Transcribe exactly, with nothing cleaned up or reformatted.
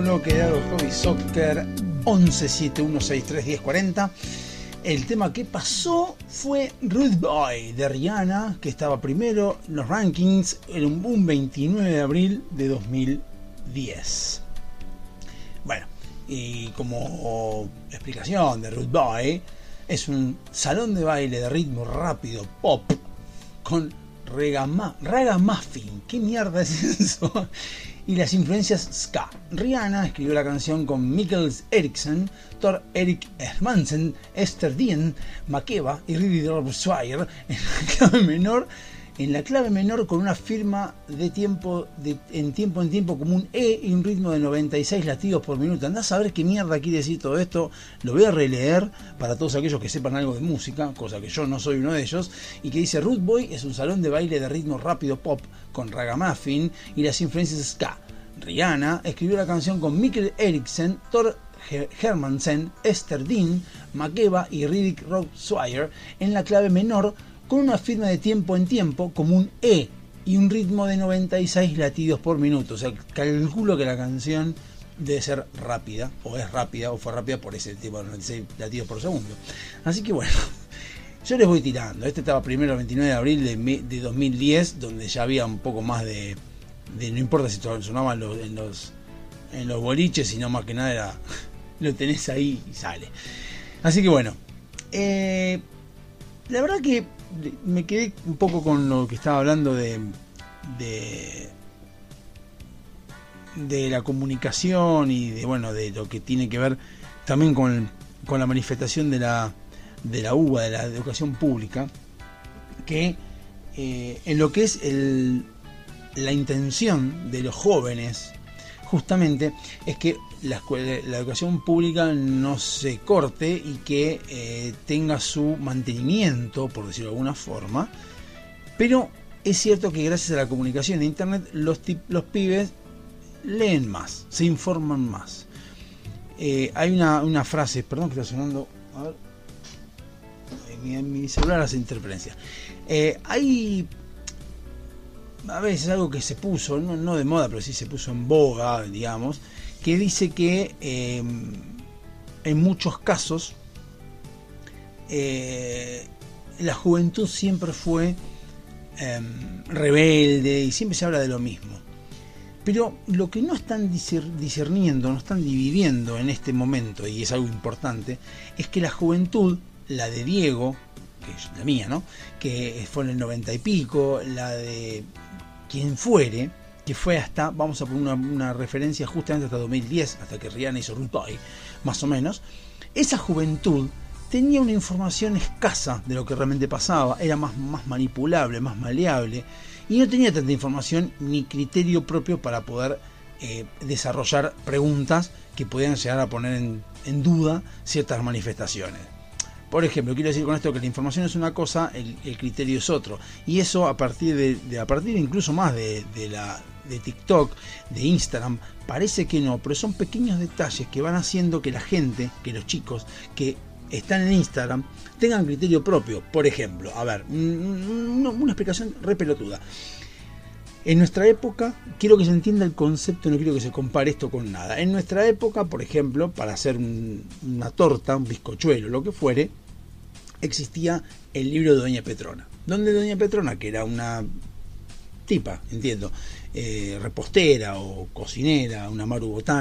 bloque de Aro Hobby Soccer once setenta y uno sesenta y tres diez cuarenta. El tema que pasó fue Rude Boy de Rihanna, que estaba primero en los rankings en un veintinueve de abril de dos mil diez. Bueno, y como explicación de Rude Boy, es un salón de baile de ritmo rápido pop con regama, ragamuffin. ¿Qué mierda es eso? Y las influencias ska. Rihanna escribió la canción con Mikkel Eriksen, Tor Erik Hermansen, Esther Dien, Makeba y Ridi Robswire en la clave menor, en la clave menor con una firma de tiempo de, en tiempo en tiempo como un E y un ritmo de noventa y seis latidos por minuto. Andá a saber qué mierda quiere decir todo esto. Lo voy a releer para todos aquellos que sepan algo de música, cosa que yo no soy uno de ellos, y que dice: Rude Boy es un salón de baile de ritmo rápido pop con ragamuffin y las influencias ska. Rihanna escribió la canción con Mikkel Eriksen, Tor Hermansen, Esther Dean, Makeba y Riddick Robswire en la clave menor con una firma de tiempo en tiempo como un E y un ritmo de noventa y seis latidos por minuto. O sea, calculo que la canción debe ser rápida, o es rápida, o fue rápida por ese tipo de noventa y seis latidos por segundo. Así que bueno, yo les voy tirando. Este estaba primero el veintinueve de abril de, de dos mil diez, donde ya había un poco más de, de no importa si sonaba en los, en los, en los boliches, sino más que nada era, lo tenés ahí y sale. Así que bueno, eh, la verdad que me quedé un poco con lo que estaba hablando de de, de la comunicación y de bueno de lo que tiene que ver también con, con la manifestación de la de la U B A, de la educación pública, que eh, en lo que es el, la intención de los jóvenes justamente es que la, escuela, la educación pública no se corte y que eh, tenga su mantenimiento, por decirlo de alguna forma. Pero es cierto que gracias a la comunicación de internet los, tip, los pibes leen más, se informan más. Eh, hay una, una frase, perdón que está sonando, a ver, mi, mi celular hace interferencia. Eh, hay a veces algo que se puso, no, no de moda, pero sí se puso en boga, digamos, que dice que eh, en muchos casos eh, la juventud siempre fue eh, rebelde y siempre se habla de lo mismo. Pero lo que no están discerniendo, no están dividiendo en este momento, y es algo importante, es que la juventud, la de Diego, que es la mía, ¿no?, que fue en el noventa y pico, la de quien fuere, que fue hasta, vamos a poner una, una referencia justamente hasta dos mil diez, hasta que Rihanna hizo Rude Boy, más o menos, esa juventud tenía una información escasa de lo que realmente pasaba, era más, más manipulable, más maleable, y no tenía tanta información ni criterio propio para poder eh, desarrollar preguntas que podían llegar a poner en, en duda ciertas manifestaciones. Por ejemplo, quiero decir con esto que la información es una cosa, el, el criterio es otro. Y eso a partir de, de a partir incluso más de, de la de TikTok, de Instagram, parece que no, pero son pequeños detalles que van haciendo que la gente, que los chicos que están en Instagram tengan criterio propio. Por ejemplo, a ver, una, una explicación re pelotuda. En nuestra época, quiero que se entienda el concepto, no quiero que se compare esto con nada. En nuestra época, por ejemplo, para hacer un, una torta, un bizcochuelo, lo que fuere, existía el libro de Doña Petrona. Donde Doña Petrona, que era una tipa, entiendo, eh, repostera o cocinera, una Maru Botán,